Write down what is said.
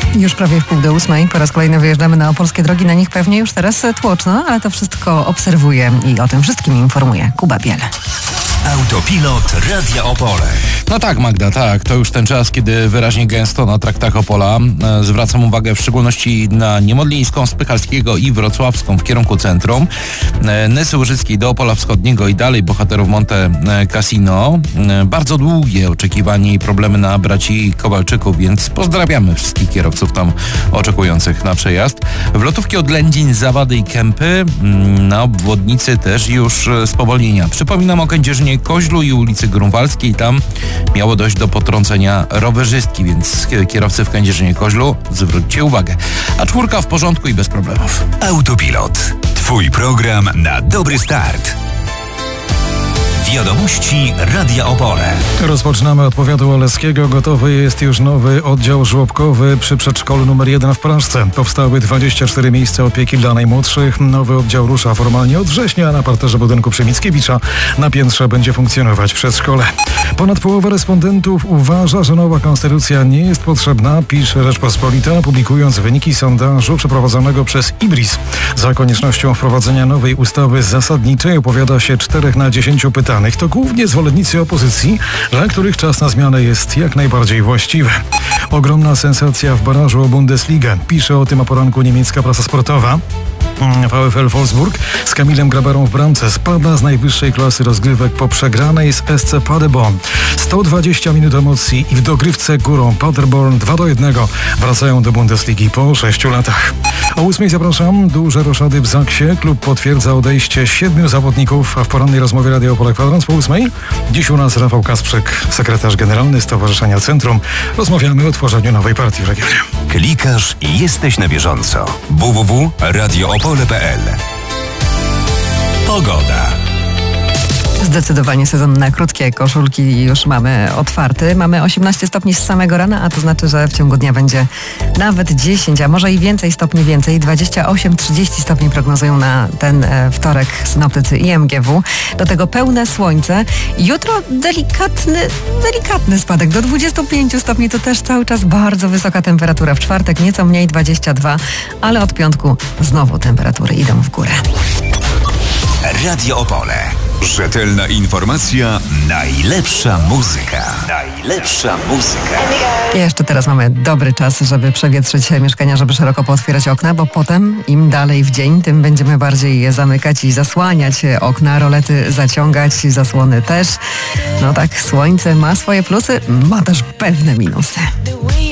Już prawie 7:30. Po raz kolejny wyjeżdżamy na opolskie drogi. Na nich pewnie już teraz tłoczno, ale to wszystko obserwuję i o tym wszystkim informuje Kuba Biel. Autopilot Radia Opole. No tak, Magda, tak. To już ten czas, kiedy wyraźnie gęsto na traktach Opola. Zwracam uwagę w szczególności na Niemodlińską, Spychalskiego i Wrocławską w kierunku centrum. Nysy Łużyckiej do Opola Wschodniego i dalej bohaterów Monte Cassino. Bardzo długie oczekiwanie i problemy na braci Kowalczyków, więc pozdrawiamy wszystkich kierowców tam oczekujących na przejazd. Wlotówki od Lędzin, Zawady i Kępy. Na obwodnicy też już spowolnienia. Przypominam o Kędzierzynie Koźlu i ulicy Grunwaldzkiej. Tam miało dojść do potrącenia rowerzystki, więc kierowcy w Kędzierzynie Koźlu zwróćcie uwagę. A czwórka w porządku i bez problemów. Autopilot. Twój program na dobry start. Wiadomości Radia Opole. Rozpoczynamy od powiatu oleskiego. Gotowy jest już nowy oddział żłobkowy przy przedszkolu nr 1 w Praszce. Powstały 24 miejsca opieki dla najmłodszych. Nowy oddział rusza formalnie od września, a na parterze budynku przy Mickiewicza na piętrze będzie funkcjonować przedszkole. Ponad połowa respondentów uważa, że nowa konstytucja nie jest potrzebna, pisze Rzeczpospolita, publikując wyniki sondażu przeprowadzonego przez IBRIS. Za koniecznością wprowadzenia nowej ustawy zasadniczej opowiada się 4 na 10 pytanych. To głównie zwolennicy opozycji, dla których czas na zmianę jest jak najbardziej właściwy. Ogromna sensacja w barażu o Bundesligę. Pisze o tym o poranku niemiecka prasa sportowa. VfL Wolfsburg z Kamilem Graberą w bramce spada z najwyższej klasy rozgrywek po przegranej z SC Paderborn. 120 minut emocji i w dogrywce górą Paderborn 2-1 wracają do Bundesligi po 6 latach. O 8 zapraszam. Duże roszady w Zaksie. Klub potwierdza odejście 7 zawodników, a w porannej rozmowie Radia Opole Kwadrans po 8. Dziś u nas Rafał Kasprzyk, sekretarz generalny Stowarzyszenia Centrum. Rozmawiamy o tworzeniu nowej partii w regionie. Klikasz i jesteś na bieżąco. www.radioopole.pl. Pogoda. Zdecydowanie sezon na krótkie koszulki już mamy otwarty. Mamy 18 stopni z samego rana, a to znaczy, że w ciągu dnia będzie nawet 10, a może i więcej stopni więcej. 28-30 stopni prognozują na ten wtorek synoptycy IMGW. Do tego pełne słońce. Jutro delikatny spadek do 25 stopni. To też cały czas bardzo wysoka temperatura. W czwartek nieco mniej 22, ale od piątku znowu temperatury idą w górę. Radio Opole. Rzetelna informacja, najlepsza muzyka. Najlepsza muzyka. Jeszcze teraz mamy dobry czas, żeby przewietrzyć mieszkania, żeby szeroko pootwierać okna, bo potem im dalej w dzień, tym będziemy bardziej je zamykać i zasłaniać okna, rolety zaciągać, zasłony też. No tak, słońce ma swoje plusy, ma też pewne minusy.